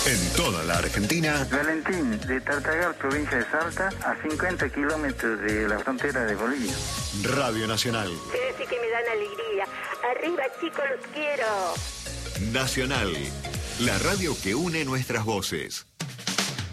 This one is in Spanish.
En toda la Argentina. Valentín, de Tartagal, provincia de Salta, a 50 kilómetros de la frontera de Bolivia. Radio Nacional. Sí que me dan alegría. Arriba, chicos, los quiero. Nacional. La radio que une nuestras voces.